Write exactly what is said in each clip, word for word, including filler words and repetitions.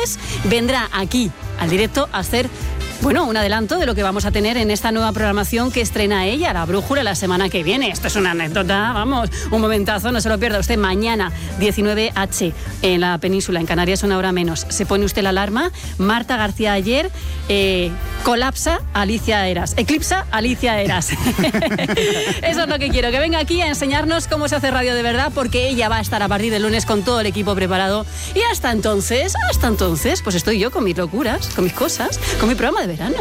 lunes vendrá aquí al directo a hacer, bueno, un adelanto de lo que vamos a tener en esta nueva programación que estrena ella, La Brújula, la semana que viene. Esto es una anécdota, vamos, un momentazo, no se lo pierda usted. Mañana, diecinueve horas, en la península, en Canarias, una hora menos. Se pone usted la alarma. Marta García ayer, eh, colapsa Alicia Eras. Eclipsa Alicia Eras. Eso es lo que quiero, que venga aquí a enseñarnos cómo se hace radio de verdad, porque ella va a estar a partir del lunes con todo el equipo preparado. Y hasta entonces, hasta entonces, pues estoy yo con mis locuras, con mis cosas, con mi programa de verano.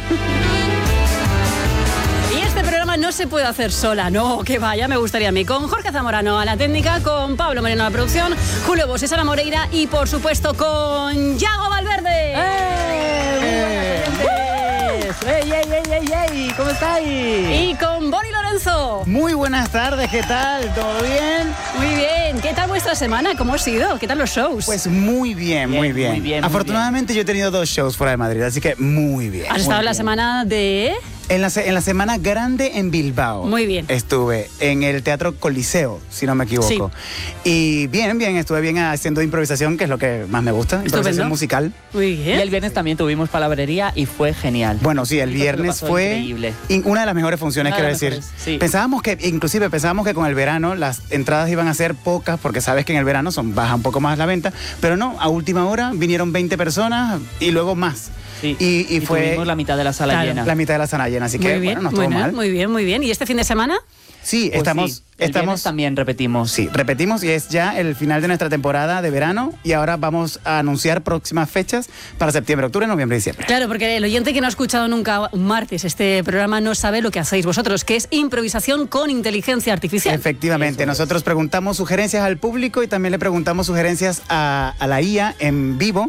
Y este programa no se puede hacer sola, no, que vaya, me gustaría a mí. Con Jorge Zamorano a la técnica, con Pablo Moreno a la producción, Julio Bos y Sara Moreira y por supuesto con Yago Valverde. ¡Eh! ¡Ey, ey, ey, ey, ey! ¿Cómo estáis? Y con Boni Lorenzo. Muy buenas tardes, ¿qué tal? ¿Todo bien? Muy bien, ¿qué tal vuestra semana? ¿Cómo ha sido? ¿Qué tal los shows? Pues muy bien, bien muy bien. Muy bien Afortunadamente muy bien. Yo he tenido dos shows fuera de Madrid, así que muy bien. ¿Has estado en la semana de...? En la, en la semana grande en Bilbao. Muy bien. Estuve en el Teatro Coliseo, si no me equivoco. Sí. Y bien, bien, estuve bien haciendo improvisación, que es lo que más me gusta. Estupendo. Improvisación musical. Muy bien. Y el viernes también tuvimos palabrería y fue genial. Bueno, sí, el viernes fue increíble. Una de las mejores funciones, una quiero de decir. Mejores, sí. Pensábamos que, inclusive pensábamos que con el verano las entradas iban a ser pocas, porque sabes que en el verano son, baja un poco más la venta, pero no, a última hora vinieron veinte personas y luego más. Sí. Y, y, y fue tuvimos la mitad de la sala claro, llena. La mitad de la sala llena, así que muy bien, bueno, no estuvo muy mal. Muy bien, muy bien. ¿Y este fin de semana? Sí, pues estamos... Sí. El estamos también repetimos. Sí, repetimos y es ya el final de nuestra temporada de verano y ahora vamos a anunciar próximas fechas para septiembre, octubre, noviembre y diciembre. Claro, porque el oyente que no ha escuchado nunca un martes este programa no sabe lo que hacéis vosotros, que es improvisación con inteligencia artificial. Efectivamente, nosotros preguntamos sugerencias al público y también le preguntamos sugerencias a, a la I A en vivo.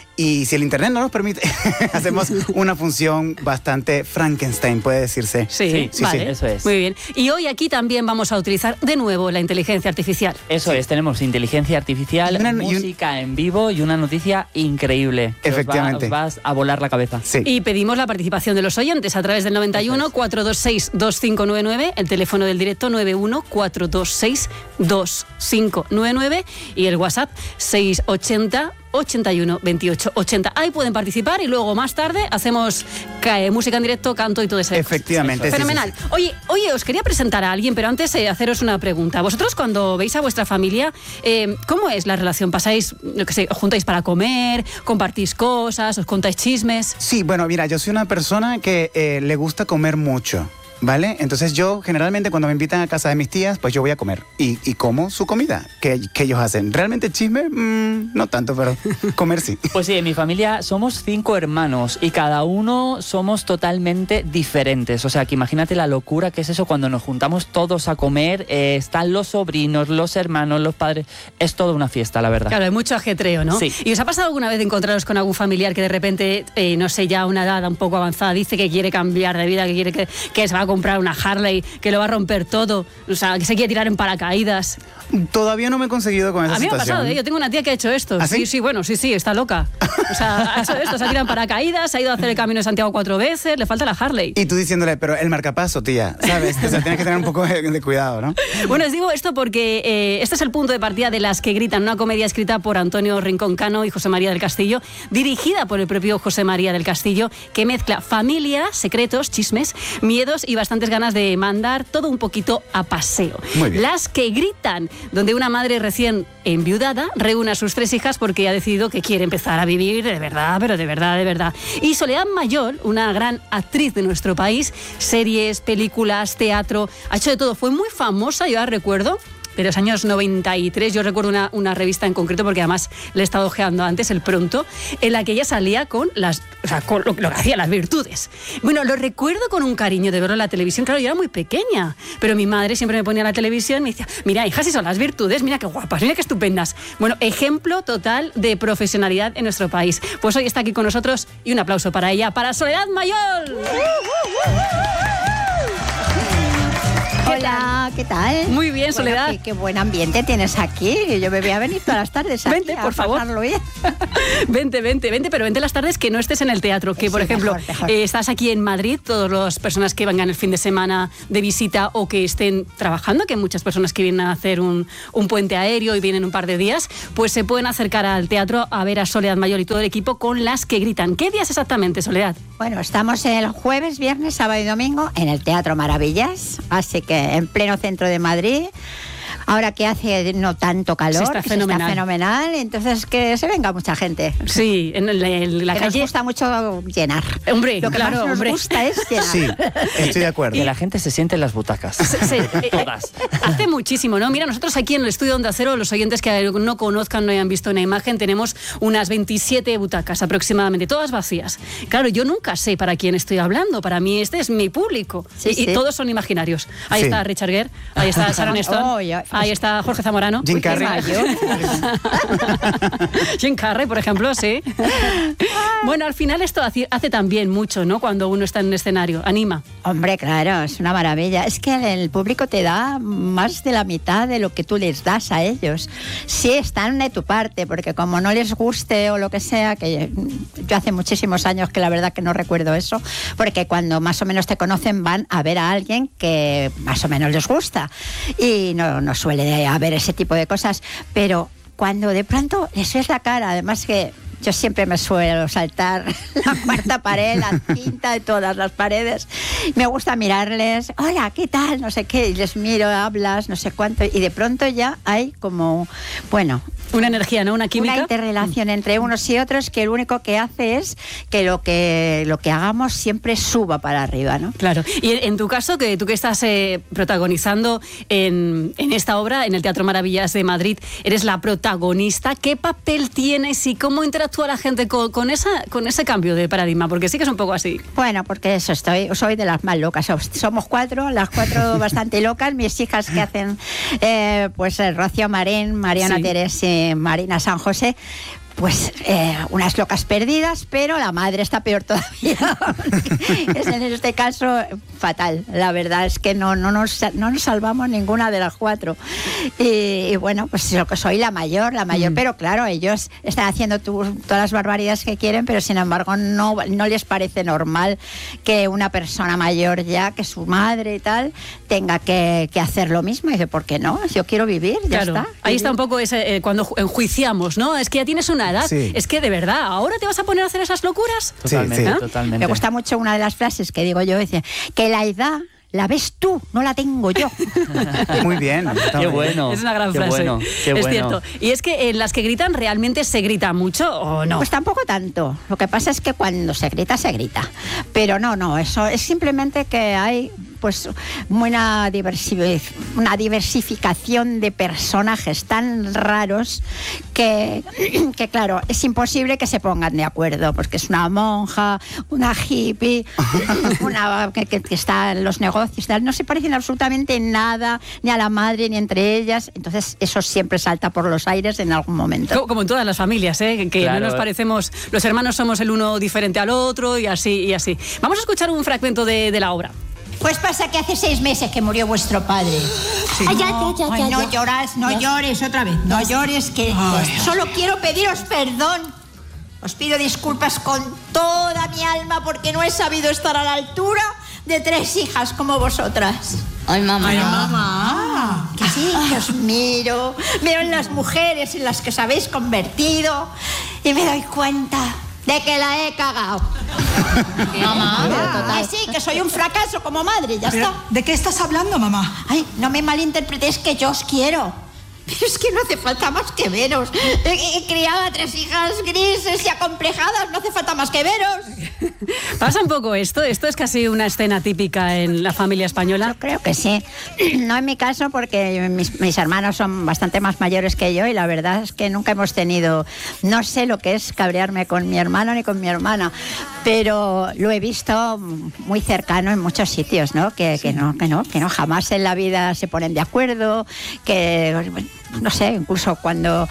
Y si el internet no nos permite, hacemos una función bastante Frankenstein, puede decirse. Sí, sí, sí, vale, sí, eso es. Muy bien. Y hoy aquí también vamos a utilizar de nuevo la inteligencia artificial. Eso sí. es, tenemos inteligencia artificial, una, música un... en vivo y una noticia increíble. Efectivamente. Os va, os vas a volar la cabeza. Sí. Y pedimos la participación de los oyentes a través del noventa y uno, cuatrocientos veintiséis, veinticinco noventa y nueve, el teléfono del directo noventa y uno, cuatrocientos veintiséis, veinticinco noventa y nueve y el WhatsApp seiscientos ochenta, ochenta y uno, veintiocho, ochenta. Ahí pueden participar y luego más tarde hacemos cae, música en directo, canto y todo eso. Efectivamente. Sí, fenomenal. Sí, sí. Oye, oye, os quería presentar a alguien, pero antes eh, haceros una pregunta. Vosotros cuando veis a vuestra familia, eh, ¿cómo es la relación? ¿Pasáis, no qué sé, os juntáis para comer, compartís cosas, os contáis chismes? Sí, bueno, mira, yo soy una persona que eh, le gusta comer mucho. ¿Vale? Entonces yo generalmente cuando me invitan a casa de mis tías, pues yo voy a comer y, y como su comida que, que ellos hacen. ¿Realmente chisme? Mm, no tanto, pero comer sí. Pues sí, en mi familia somos cinco hermanos y cada uno somos totalmente diferentes. O sea, que imagínate la locura que es eso cuando nos juntamos todos a comer. Eh, están los sobrinos, los hermanos, los padres. Es toda una fiesta, la verdad. Claro, hay mucho ajetreo, ¿no? Sí. ¿Y os ha pasado alguna vez de encontraros con algún familiar que de repente, eh, no sé, ya a una edad un poco avanzada, dice que quiere cambiar de vida, que quiere que, que se va a comprar una Harley, que lo va a romper todo, o sea, que se quiere tirar en paracaídas? Todavía no me he conseguido con esa situación. A mí me situación. ha pasado, ¿eh? Yo tengo una tía que ha hecho esto. ¿Ah, sí? sí, sí, bueno, sí, sí, está loca. O sea, ha hecho esto, se ha tirado en paracaídas, se ha ido a hacer el Camino de Santiago cuatro veces, le falta la Harley. Y tú diciéndole, pero el marcapaso, tía, ¿sabes? O sea, tienes que tener un poco de, de cuidado, ¿no? Bueno, os digo esto porque eh, este es el punto de partida de Las que gritan, una comedia escrita por Antonio Rincón Cano y José María del Castillo, dirigida por el propio José María del Castillo, que mezcla familia, secretos, chismes, miedos y bastantes ganas de mandar todo un poquito a paseo. Muy bien. Las que gritan, donde una madre recién enviudada reúne a sus tres hijas porque ha decidido que quiere empezar a vivir de verdad, pero de verdad, de verdad. Y Soledad Mayol, una gran actriz de nuestro país, series, películas, teatro, ha hecho de todo. Fue muy famosa, yo la recuerdo, de los años noventa y tres, yo recuerdo una, una revista en concreto, porque además le he estado ojeando antes, El Pronto, en la que ella salía con las, o sea, con lo, lo que hacía, las virtudes. Bueno, lo recuerdo con un cariño de verlo en la televisión. Claro, yo era muy pequeña, pero mi madre siempre me ponía la televisión y me decía, mira, hija, si son las virtudes, mira qué guapas, mira qué estupendas. Bueno, ejemplo total de profesionalidad en nuestro país. Pues hoy está aquí con nosotros y un aplauso para ella, para Soledad Mayol. Hola, Hola, ¿qué tal? Muy bien, Bueno, Soledad. Qué, qué buen ambiente tienes aquí. Yo me voy a venir todas las tardes aquí. Vente, a por favor. pasarlo bien. Vente, vente, vente, pero vente las tardes que no estés en el teatro. Que, Sí, por ejemplo, mejor, mejor. eh, estás aquí en Madrid, todas las personas que vengan el fin de semana de visita o que estén trabajando, que hay muchas personas que vienen a hacer un, un puente aéreo y vienen un par de días, pues se pueden acercar al teatro a ver a Soledad Mayol y todo el equipo con Las que gritan. ¿Qué días exactamente, Soledad? Bueno, estamos el jueves, viernes, sábado y domingo en el Teatro Maravillas, así que en pleno centro de Madrid. Ahora que hace no tanto calor, Sí, está que se fenomenal. está fenomenal, entonces que se venga mucha gente. Sí, en, el- en la que calle. nos gusta mucho llenar. Hombre, Lo que claro, más nos hombre. gusta es llenar. Sí, estoy de acuerdo. Que la gente se siente en las butacas. Se- se- eh, Todas. Hace muchísimo, ¿no? Mira, nosotros aquí en el estudio Onda Cero, los oyentes que no conozcan, no hayan visto una imagen, tenemos unas veintisiete butacas aproximadamente, todas vacías. Claro, yo nunca sé para quién estoy hablando, para mí este es mi público. Sí, y, y sí. todos son imaginarios. Ahí Sí. está Richard Gere, ahí está Sharon Stone, Oh, ya. ahí está Jorge Zamorano. Jim Uy, qué Carrey. mayor. Jim Carrey, por ejemplo, sí. Bueno, al final esto hace, hace también mucho, ¿no? Cuando uno está en un escenario, anima. Hombre, claro, es una maravilla. Es que el público te da más de la mitad de lo que tú les das a ellos. Sí, están de tu parte, porque como no les guste o lo que sea, que yo hace muchísimos años que la verdad que no recuerdo eso, porque cuando más o menos te conocen van a ver a alguien que más o menos les gusta. Y no, no suele haber ese tipo de cosas, pero cuando de pronto les ves la cara, además que yo siempre me suelo saltar la cuarta pared, la quinta de todas las paredes. Me gusta mirarles, hola, ¿qué tal? No sé qué, y les miro, hablas, no sé cuánto, y de pronto ya hay como, bueno, Una energía, ¿no? Una química. una interrelación entre unos y otros que lo único que hace es que lo que, lo que hagamos siempre suba para arriba, ¿no? Claro. Y en, en tu caso, que tú que estás eh, protagonizando en, en esta obra, en el Teatro Maravillas de Madrid, eres la protagonista. ¿Qué papel tienes y cómo interactúa la gente con, con, esa, con ese cambio de paradigma? Porque sí que es un poco así. Bueno, porque eso, estoy, soy de las más locas. Somos cuatro, las cuatro bastante locas. Mis hijas que hacen, eh, pues eh, Rocío Marín, Mariana Sí. Teresa y Marina San José. Pues eh, unas locas perdidas, pero la madre está peor todavía. Es en este caso fatal. La verdad es que no, no, nos, no nos salvamos ninguna de las cuatro. Y, y bueno, pues lo que soy la mayor, la mayor. Mm. Pero claro, ellos están haciendo tu, todas las barbaridades que quieren, pero sin embargo no, no les parece normal que una persona mayor ya, que su madre y tal, tenga que, que hacer lo mismo. Y dice, ¿por qué no? Yo quiero vivir, ya Claro. está. Ahí está un poco ese, eh, cuando ju- enjuiciamos, ¿no? Es que ya tienes una edad. Sí. Es que de verdad, ¿ahora te vas a poner a hacer esas locuras? Totalmente, Sí, sí. totalmente. Me gusta mucho una de las frases que digo yo, dice, que la edad la ves tú, no la tengo yo. Muy bien. está Qué muy bien. bueno. Es una gran qué frase. Bueno, qué es bueno. cierto. Y es que en las que gritan, ¿realmente se grita mucho o no? Pues tampoco tanto. Lo que pasa es que cuando se grita, se grita. Pero no, no, eso es simplemente que hay pues una, diversi- una diversificación de personajes tan raros que, que, claro, es imposible que se pongan de acuerdo, porque es una monja, una hippie, una que, que, que está en los negocios, tal, no se parecen absolutamente en nada, ni a la madre, ni entre ellas. Entonces eso siempre salta por los aires en algún momento. Co- Como en todas las familias, ¿eh? Que Claro. no nos parecemos, los hermanos somos el uno diferente al otro y así y así. Vamos a escuchar un fragmento de, de la obra. Pues pasa que hace seis meses que murió vuestro padre. Ay, ya, ya, ya, Ay, ya, no ya. lloras, no Ya. llores otra vez, no llores, que solo quiero pediros perdón. Os pido disculpas con toda mi alma porque no he sabido estar a la altura de tres hijas como vosotras. Ay, mamá. Ay, mamá. Que sí, que os miro, veo en las mujeres en las que os habéis convertido y me doy cuenta de que la he cagado. Mamá. Que sí, que soy un fracaso como madre, ya Pero, está. ¿de qué estás hablando, mamá? Ay, no me malinterpretéis, que yo os quiero. Pero es que no hace falta más que veros. He, he criado a tres hijas grises y acomplejadas, no hace falta más que veros. ¿Pasa un poco esto? ¿Esto es casi una escena típica en la familia española? Yo creo que sí. No en mi caso, porque mis, mis hermanos son bastante más mayores que yo y la verdad es que nunca hemos tenido, no sé lo que es cabrearme con mi hermano ni con mi hermana, pero lo he visto muy cercano en muchos sitios, ¿no? Que, que no, que no, que no, jamás en la vida se ponen de acuerdo, que no sé, incluso cuando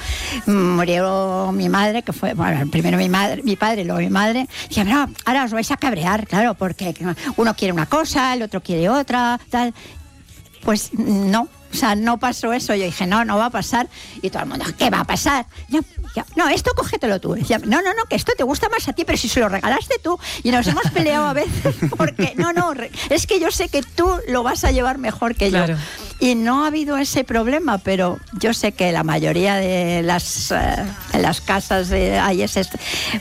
murió mi madre, que fue, bueno, primero mi madre, mi padre, luego mi madre, decía, no, ahora os vais a cabrear, claro, porque uno quiere una cosa, el otro quiere otra, tal. Pues no. O sea, no pasó eso. Yo dije, no, no va a pasar. Y todo el mundo, ¿qué va a pasar? Ya, ya, no, esto cógetelo tú. Ya, no, no, no, que esto te gusta más a ti, pero si se lo regalaste tú. Y nos hemos peleado a veces porque, no, no, es que yo sé que tú lo vas a llevar mejor que claro. yo. Y no ha habido ese problema, pero yo sé que la mayoría de las, uh, en las casas de, hay ese,